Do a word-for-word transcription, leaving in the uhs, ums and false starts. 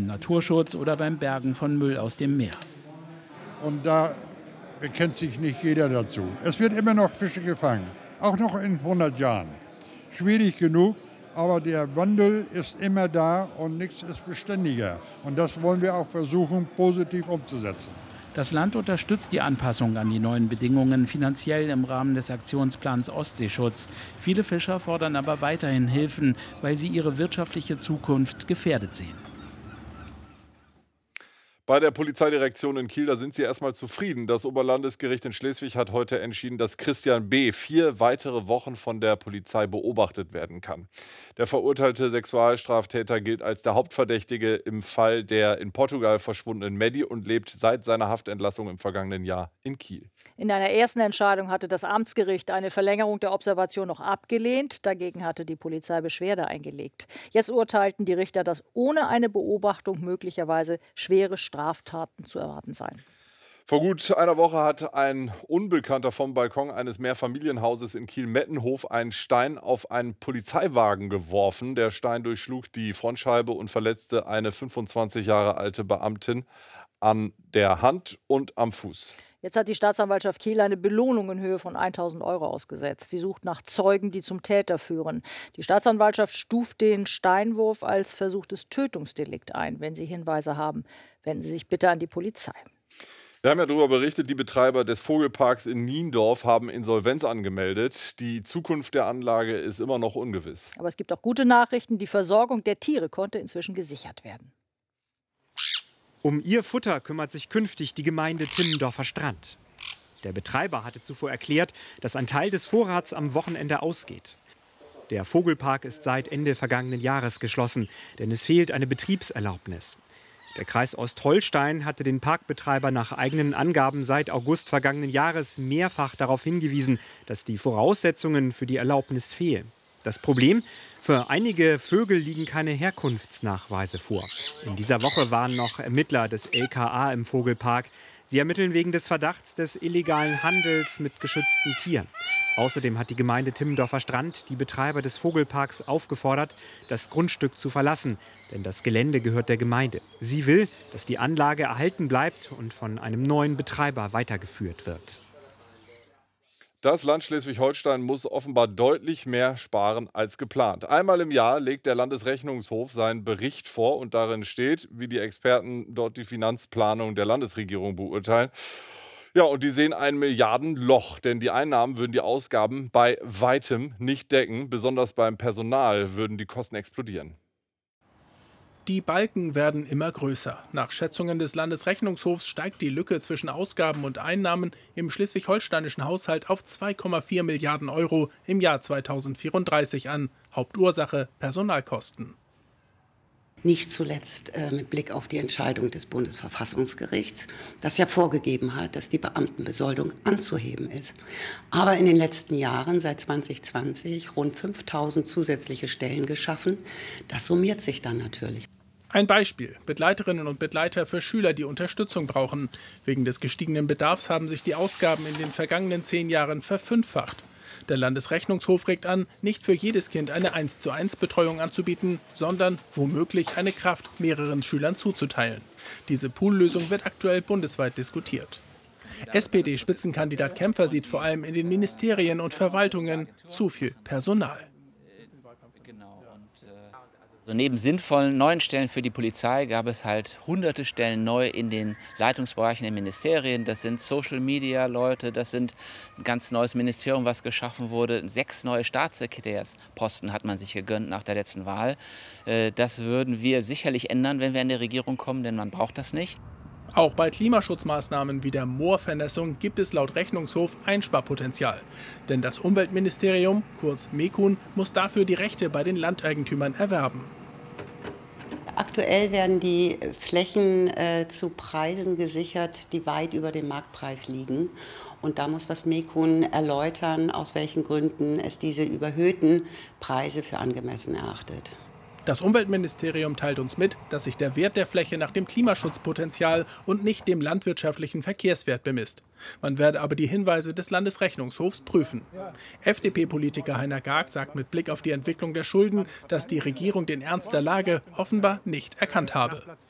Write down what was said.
Naturschutz oder beim Bergen von Müll aus dem Meer. Und da bekennt sich nicht jeder dazu. Es wird immer noch Fische gefangen, auch noch in hundert Jahren. Schwierig genug, aber der Wandel ist immer da und nichts ist beständiger. Und das wollen wir auch versuchen, positiv umzusetzen. Das Land unterstützt die Anpassung an die neuen Bedingungen finanziell im Rahmen des Aktionsplans Ostseeschutz. Viele Fischer fordern aber weiterhin Hilfen, weil sie ihre wirtschaftliche Zukunft gefährdet sehen. Bei der Polizeidirektion in Kiel, da sind sie erstmal zufrieden. Das Oberlandesgericht in Schleswig hat heute entschieden, dass Christian B. vier weitere Wochen von der Polizei beobachtet werden kann. Der verurteilte Sexualstraftäter gilt als der Hauptverdächtige im Fall der in Portugal verschwundenen Maddie und lebt seit seiner Haftentlassung im vergangenen Jahr in Kiel. In einer ersten Entscheidung hatte das Amtsgericht eine Verlängerung der Observation noch abgelehnt. Dagegen hatte die Polizei Beschwerde eingelegt. Jetzt urteilten die Richter, dass ohne eine Beobachtung möglicherweise schwere Strafen Straftaten zu erwarten seien. Vor gut einer Woche hat ein Unbekannter vom Balkon eines Mehrfamilienhauses in Kiel-Mettenhof einen Stein auf einen Polizeiwagen geworfen. Der Stein durchschlug die Frontscheibe und verletzte eine fünfundzwanzig Jahre alte Beamtin an der Hand und am Fuß. Jetzt hat die Staatsanwaltschaft Kiel eine Belohnung in Höhe von tausend Euro ausgesetzt. Sie sucht nach Zeugen, die zum Täter führen. Die Staatsanwaltschaft stuft den Steinwurf als versuchtes Tötungsdelikt ein. Wenn Sie Hinweise haben, wenden Sie sich bitte an die Polizei. Wir haben ja darüber berichtet, die Betreiber des Vogelparks in Niendorf haben Insolvenz angemeldet. Die Zukunft der Anlage ist immer noch ungewiss. Aber es gibt auch gute Nachrichten. Die Versorgung der Tiere konnte inzwischen gesichert werden. Um ihr Futter kümmert sich künftig die Gemeinde Timmendorfer Strand. Der Betreiber hatte zuvor erklärt, dass ein Teil des Vorrats am Wochenende ausgeht. Der Vogelpark ist seit Ende vergangenen Jahres geschlossen, denn es fehlt eine Betriebserlaubnis. Der Kreis Ostholstein hatte den Parkbetreiber nach eigenen Angaben seit August vergangenen Jahres mehrfach darauf hingewiesen, dass die Voraussetzungen für die Erlaubnis fehlen. Das Problem? Für einige Vögel liegen keine Herkunftsnachweise vor. In dieser Woche waren noch Ermittler des L K A im Vogelpark. Sie ermitteln wegen des Verdachts des illegalen Handels mit geschützten Tieren. Außerdem hat die Gemeinde Timmendorfer Strand die Betreiber des Vogelparks aufgefordert, das Grundstück zu verlassen, denn das Gelände gehört der Gemeinde. Sie will, dass die Anlage erhalten bleibt und von einem neuen Betreiber weitergeführt wird. Das Land Schleswig-Holstein muss offenbar deutlich mehr sparen als geplant. Einmal im Jahr legt der Landesrechnungshof seinen Bericht vor und darin steht, wie die Experten dort die Finanzplanung der Landesregierung beurteilen. Ja, und die sehen ein Milliardenloch, denn die Einnahmen würden die Ausgaben bei weitem nicht decken. Besonders beim Personal würden die Kosten explodieren. Die Balken werden immer größer. Nach Schätzungen des Landesrechnungshofs steigt die Lücke zwischen Ausgaben und Einnahmen im schleswig-holsteinischen Haushalt auf zwei Komma vier Milliarden Euro im Jahr zweitausendvierunddreißig an. Hauptursache Personalkosten. Nicht zuletzt äh, mit Blick auf die Entscheidung des Bundesverfassungsgerichts, das ja vorgegeben hat, dass die Beamtenbesoldung anzuheben ist. Aber in den letzten Jahren, seit zweitausendzwanzig, rund fünftausend zusätzliche Stellen geschaffen. Das summiert sich dann natürlich. Ein Beispiel: Begleiterinnen und Begleiter für Schüler, die Unterstützung brauchen. Wegen des gestiegenen Bedarfs haben sich die Ausgaben in den vergangenen zehn Jahren verfünffacht. Der Landesrechnungshof regt an, nicht für jedes Kind eine eins zu eins Betreuung anzubieten, sondern womöglich eine Kraft mehreren Schülern zuzuteilen. Diese Poollösung wird aktuell bundesweit diskutiert. S P D-Spitzenkandidat Kämpfer sieht vor allem in den Ministerien und Verwaltungen zu viel Personal. Also neben sinnvollen neuen Stellen für die Polizei gab es halt hunderte Stellen neu in den Leitungsbereichen der Ministerien. Das sind Social-Media-Leute, das sind ein ganz neues Ministerium, was geschaffen wurde. Sechs neue Staatssekretärsposten hat man sich gegönnt nach der letzten Wahl. Das würden wir sicherlich ändern, wenn wir in die Regierung kommen, denn man braucht das nicht. Auch bei Klimaschutzmaßnahmen wie der Moorvernässung gibt es laut Rechnungshof Einsparpotenzial. Denn das Umweltministerium, kurz MEKUN, muss dafür die Rechte bei den Landeigentümern erwerben. Aktuell werden die Flächen äh, zu Preisen gesichert, die weit über dem Marktpreis liegen. Und da muss das MEKUN erläutern, aus welchen Gründen es diese überhöhten Preise für angemessen erachtet. Das Umweltministerium teilt uns mit, dass sich der Wert der Fläche nach dem Klimaschutzpotenzial und nicht dem landwirtschaftlichen Verkehrswert bemisst. Man werde aber die Hinweise des Landesrechnungshofs prüfen. F D P-Politiker Heiner Gag sagt mit Blick auf die Entwicklung der Schulden, dass die Regierung den Ernst der Lage offenbar nicht erkannt habe.